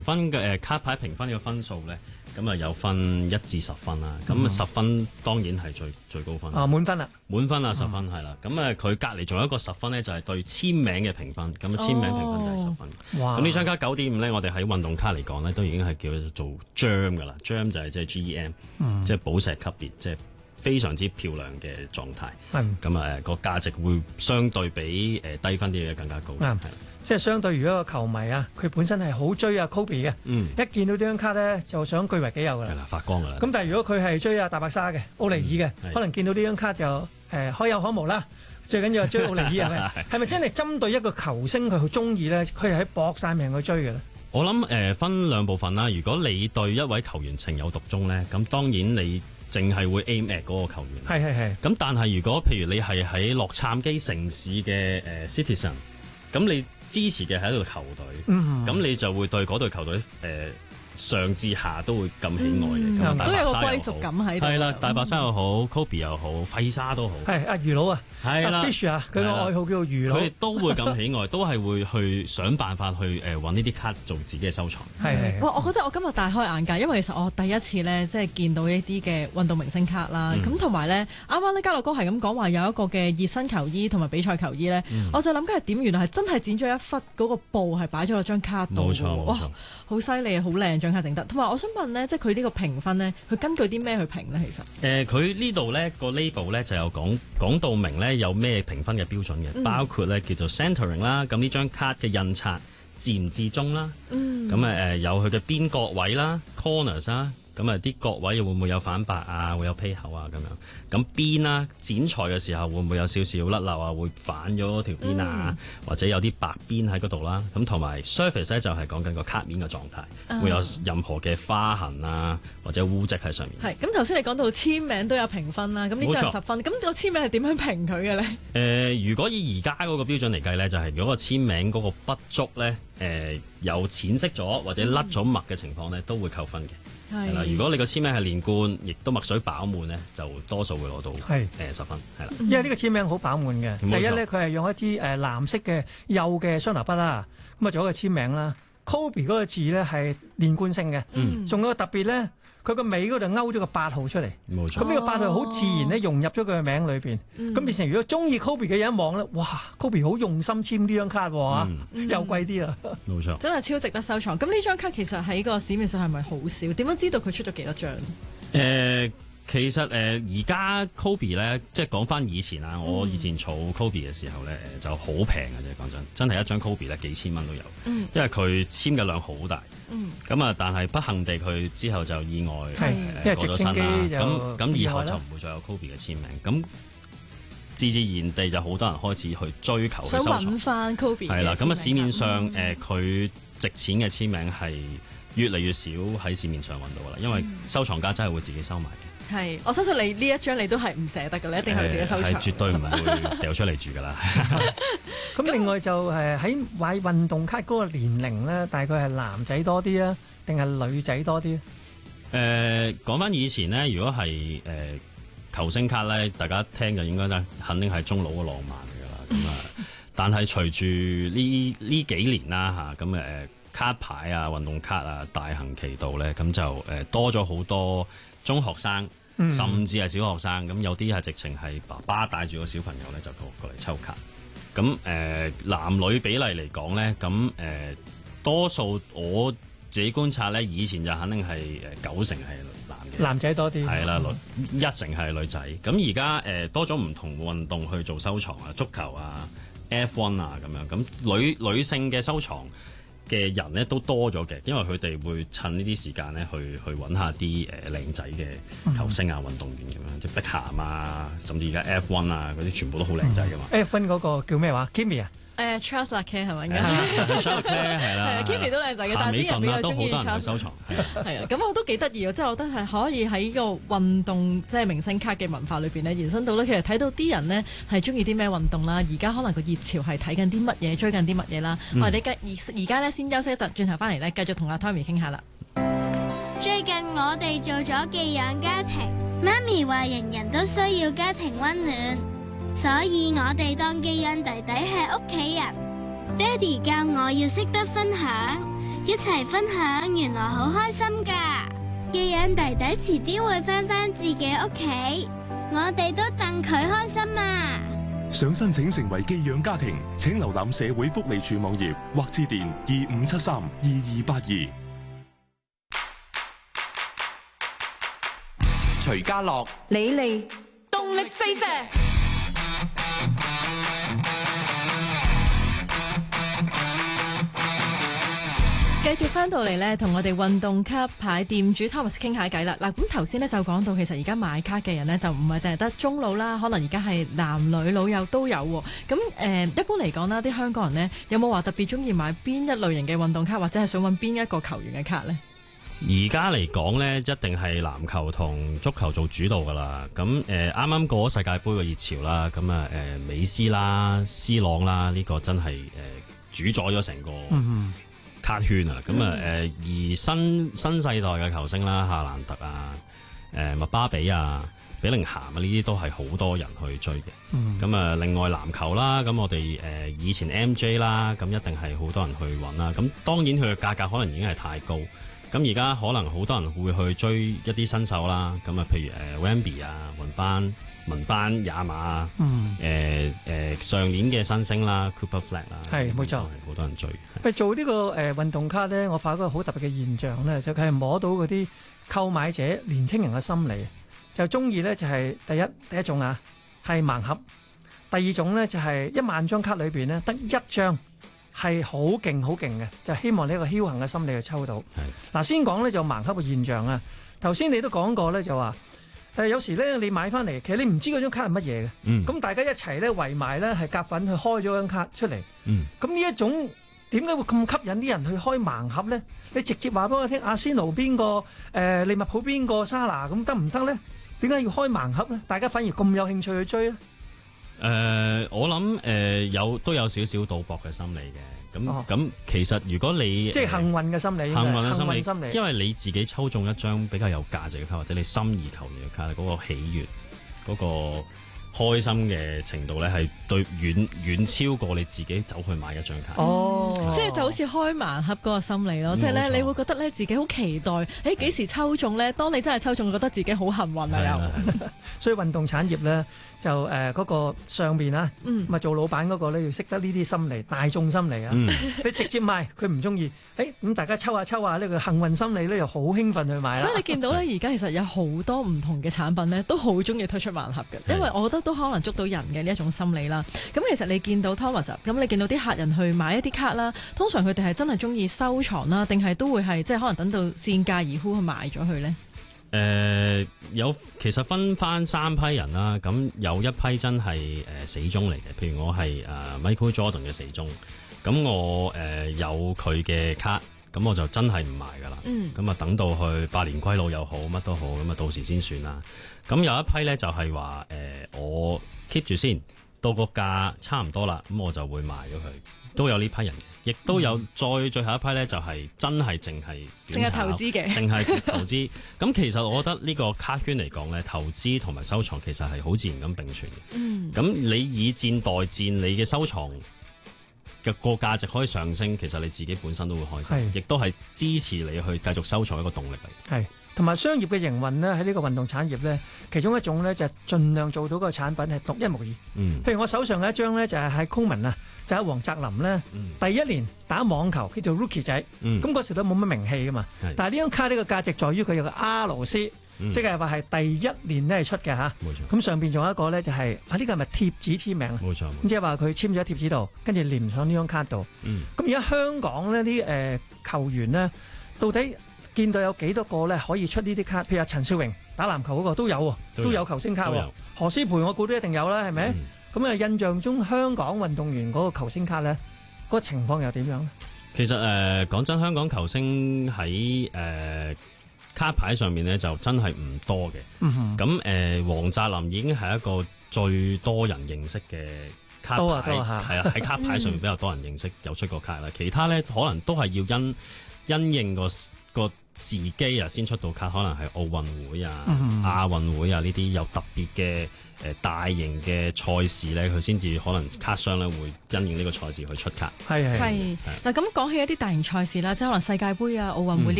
分嘅卡牌評分嘅分數咧，咁啊有分1至10分啦。咁10分當然係最高分。 滿分啦， 滿分啊，10分係啦。咁佢隔離仲有一個10分咧，就係對簽名嘅評分。咁簽名評分就係10分。 哇！ 咁呢張卡9.5咧，我哋喺運動卡嚟講咧，都已經係叫做 Gem 噶啦。Gem 就係即係 GEM，即係寶石級別，即係非常之漂亮嘅狀態。咁個價值會相對比低分啲嘅更加高。 即係相對，如果個球迷啊，佢本身係好追阿 Kobe 嘅，一見到呢張卡咧就想據為己有㗎啦， 發光㗎啦。 咁但係如果佢係追阿大白鯊嘅奧尼爾嘅，可能見到呢張卡就可有可無啦。最緊要係追奧尼爾係咪？係咪真係針對一個球星佢好中意咧？佢係喺搏晒命去追嘅咧？ 我諗分兩部分啦。如果你對一位球員情有獨鍾咧，咁當然你淨係會 aim at 嗰個球員。 係。 咁但係如果譬如你係喺洛杉磯城市嘅Citizen，咁你支持嘅係一隊球隊，咁你就會對嗰隊球隊上至下都會咁喜愛嘅， 都有個歸屬感喺度。 係啦，大白鯊又好，Kobe 又好，費沙都好。 係阿魚佬啊， 係啦 ，Fish 啊，佢個愛好叫做魚佬。 佢哋都會咁喜愛，都係會去想辦法去揾呢啲卡做自己嘅收藏。 係。 我覺得我今日大開眼界，因為其實我第一次咧，即係見到一啲嘅運動明星卡啦。咁同埋咧，啱啱咧嘉樂哥係咁講話有一個嘅熱身球衣同埋比賽球衣咧，我就諗緊係點，原來係真係剪咗一忽嗰個布係擺咗落張卡度。 冇錯， 哇，好犀利啊，好靚張卡整得。同埋我想問咧，即係佢呢個評分咧，佢根據啲咩去評咧？其實佢呢度咧個 label 咧就有講到明咧有咩評分嘅標準嘅，包括咧叫做 centering 啦，咁呢張卡嘅印刷至唔至中啦，咁有佢嘅邊角位啦 corners 啦，咁啲角位會唔會有反白啊，會有披口啊咁樣，咁邊啦剪裁嘅時候會唔會有少少甩漏啊，會反咗條邊啊，或者有啲白邊喺嗰度啦，咁同埋 surface 咧就係講緊個卡面嘅狀態，會有任何嘅花痕啊或者污跡喺上面。 係咁頭先你講到簽名都有評分啦，咁呢張係10分，咁個簽名係點樣評佢嘅咧？ 如果以而家嗰個標準嚟計咧，就係如果個簽名嗰個筆觸咧，有淺色咗或者甩咗墨嘅情況咧，都會扣分嘅。係啦，如果你個簽名係連貫，亦都墨水飽滿咧，就多數會攞到10分。係啦， 因為呢個簽名好飽滿嘅。第一咧，佢係用一支藍色嘅幼嘅雙頭筆啦，咁啊做一個簽名啦。Kobe 嗰個字咧係連貫性嘅，仲有個特別咧，佢個尾嗰度勾咗個8號出嚟。冇錯。咁呢個8號好自然咧融入咗佢嘅名裏邊，咁變成如果中意 Kobe 嘅人一望咧，哇 Kobe 好用心簽呢張卡喎，又貴啲啦。 冇錯。 真係超值得收藏。咁呢張卡其實喺個市面上係咪好少？點樣知道佢出咗幾多張？ 其實而家 Kobe 咧，即係講翻以前啊，我以前儲 Kobe 嘅時候咧，就好平嘅啫。講真係一張 Kobe 咧幾千蚊都有，因為佢簽嘅量好大。咁啊，但係不幸地佢之後就意外過咗身啦。咁以後就唔會再有 Kobe 嘅簽名。咁自然地就好多人開始去追求去收藏。 想揾翻 Kobe。係啦， 咁啊市面上佢值錢嘅簽名係越嚟越少喺市面上揾到噶啦，因為收藏家真係會自己收埋嘅。 係，我相信你呢一張你都係唔捨得嘅，你一定係自己收藏。 係絕對唔會掉出嚟住㗎啦。 咁另外就喺買運動卡嗰個年齡咧，大概係男仔多啲啊，定係女仔多啲？ 講翻以前咧，如果係球星卡咧，大家聽就應該咧，肯定係中佬嘅浪漫嚟㗎啦。咁啊，但係隨住呢幾年啦嚇，咁卡牌啊、運動卡啊大行其道咧，咁就多咗好多中學生。甚至係小學生，咁有啲係直情係爸爸帶住個小朋友咧就過嚟抽卡。咁男女比例嚟講咧，咁多數我自己觀察咧，以前就肯定係9成係男仔多啲，係啦，1成係女仔。咁而家多咗唔同運動去做收藏啊，足球啊、F1 啊咁樣。咁女性嘅收藏嘅人咧都多咗嘅，因為佢哋會趁呢啲時間咧去揾下啲靚仔嘅球星啊、運動員咁樣，即係碧咸啊，甚至而家 F1 啊嗰啲全部都好靚仔噶嘛。 F1 嗰個叫咩話 Kimi 啊 ？Charles Leclerc 係咪 ？Charles Leclerc 係啦 ，Kimi 都靚仔嘅，但係啲人比較中意 Charles。 收藏係啊，咁我都幾得意啊！即係我覺得係可以喺個運動即係明星卡嘅文化裏邊咧延伸到咧，其實睇到啲人呢係中意啲咩運動啦，而家可能個熱潮係睇緊啲乜嘢，追緊啲乜嘢啦。我哋而家咧先休息一陣，轉頭翻嚟咧繼續同阿 Tommy 傾下啦。 最近我哋做咗寄養家庭，媽咪話人人都需要家庭溫暖。所以我哋當寄養弟弟係屋企人，爹哋教我要識得分享， 一齊分享，原來好開心㗎。寄養弟弟遲啲會返自己屋企，我哋都戥佢開心啊！ 想申請成為寄養家庭，請瀏覽社會福利署網頁或致電25732282。 徐家樂、 李利，動力四射。 繼續翻到嚟咧，同我哋運動卡牌店主 Thomas 傾下偈啦。嗱，咁頭先咧就講到，其實而家買卡嘅人咧就唔係淨係得中老啦，可能而家係男女老幼都有。咁一般嚟講啦，啲香港人咧有冇話特別中意買邊一類型嘅運動卡，或者係想揾邊一個球員嘅卡呢？ 而家嚟講呢，一定係籃球同足球做主導噶啦。咁啱啱過咗世界盃嘅熱潮啦，咁啊美斯啦、C 朗啦，呢個真係主宰咗成個卡圈啊！咁而新世代嘅球星啦，夏蘭特啊、麥巴比啊、比寧咸啊，呢啲都係好多人去追嘅。咁另外籃球啦，咁我哋以前 MJ 啦，咁一定係好多人去揾啦。咁當然佢嘅價格可能已經係太高。咁而家可能好多人會去追一啲新手啦。咁啊，譬如Wemby 啊、文班也馬啊，上年嘅新星啦 Cooper Flag 啦， 係冇錯， 好多人追。 做呢個運動卡咧，我發覺好特別嘅現象咧，就係摸到嗰啲購買者年青人嘅心理，就中意咧就係第一種啊，係盲盒；第二種咧就係1萬張卡裏邊咧得一張係好勁嘅，就希望呢一個僥倖嘅心理去抽到。嗱，先講咧就盲盒嘅現象啊。頭先你都講過咧，就話有時咧你買翻嚟，其實你唔知嗰張卡係乜嘢嘅。咁大家一齊咧圍埋咧係夾份去開咗張卡出嚟。咁呢一種點解會咁吸引啲人去開盲盒咧？你直接話俾我聽，阿仙奴邊個利物浦邊個沙拿咁得唔得咧？點解要開盲盒咧？大家反而咁有興趣去追咧？ 我諗都有少少賭博嘅心理嘅。咁其實如果你即係幸運嘅心理， 幸運心理，因為你自己抽中一張比較有價值嘅卡，或者你心儀球員嘅卡，嗰個喜悅，嗰個開心嘅程度咧，係對遠超過你自己走去買一張卡。 即係就好似開盲盒嗰個心理咯，即係咧你會覺得咧自己好期待，幾時抽中咧？當你真係抽中，覺得自己好幸運啊！又， 所以運動產業咧就嗰個上邊啊，咁做老闆嗰個咧要識得呢啲心理，大眾心理啊。你直接賣佢唔中意，咁大家抽下呢個幸運心理咧又好興奮去買啦。 所以你見到咧而家其實有好多唔同嘅產品咧都好中意推出盲盒嘅，因為我覺得都可能捉到人嘅呢一種心理啦。咁其實你見到 Thomas 咁，你見到啲客人去買一啲卡啦，通常佢哋係真係中意收藏啦，定係都會係即係可能等到賤價而沽去賣咗佢呢？ 其實分翻3批人啦，咁有一批真係死忠嚟嘅，譬如我係Michael Jordan 嘅死忠，咁我有佢嘅卡，咁我就真係唔賣噶啦，咁啊等到去百年歸老又好，乜都好，咁啊到時先算啦。咁有一批咧就係話我 keep 住先，到個價差唔多啦，咁我就會賣咗佢。都有呢批人嘅，亦都有最後一批咧，就係真係淨係投資嘅， 淨係投資。咁其實我覺得呢個卡圈嚟講咧，投資同埋收藏其實係好自然咁並存嘅。咁你以戰代戰，你嘅收藏嘅個價值可以上升，其實你自己本身都會開心，亦都係支持你去繼續收藏一個動力嚟。 係。同埋商業嘅營運呢，喺呢個運動產業呢，其中一種呢，就係盡量做到個產品係獨一無二。譬如我手上嘅一張呢，就係喺公民啊，就喺黃澤林呢，第一年打網球叫做 Rookie 仔，咁嗰時都冇乜名氣噶嘛。但係呢張卡呢個價值在於佢有個 R C，即係話係第一年呢係出嘅嚇。冇錯。咁上邊仲有一個呢，就係呢個係咪貼紙簽名啊？冇錯。咁即係話佢簽咗貼紙度，跟住連上呢張卡度。咁而家香港呢啲球員呢，到底見到有幾多個咧可以出呢啲卡？譬如陳少榮打籃球嗰個都有球星卡喎。何詩蓓我估都一定有啦，係咪？咁印象中香港運動員嗰個球星卡咧，嗰個情況又點樣咧？ 其實講真，香港球星喺卡牌上面咧就真係唔多嘅。咁黃澤林已經係一個最多人認識嘅卡牌，係啊，喺卡牌上面比較多人認識有出過卡啦。其他咧可能都係要因應個時機啊先出到卡，可能係奧運會啊、亞運會啊呢啲有特別嘅大型嘅賽事咧，佢先至可能卡商咧會因應呢個賽事去出卡。 係嗱，咁講起一啲大型賽事啦，即係可能世界盃啊、奧運會呢